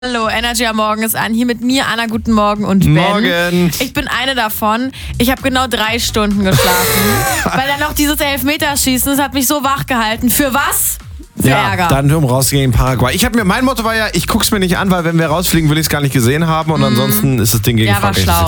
Hallo, Energy am Morgen ist an. Hier mit mir, Anna, guten Morgen und Ben. Morgen. Ich bin eine davon. Ich habe genau 3 Stunden geschlafen. Weil dann noch dieses Elfmeterschießen, das hat mich so wach gehalten. Für was? Für Ärger. Dann um rauszugehen in Paraguay. Mein Motto war ja, ich guck's mir nicht an, weil wenn wir rausfliegen, will ich es gar nicht gesehen haben und ansonsten ist das Ding gegen Frankreich. War schlau.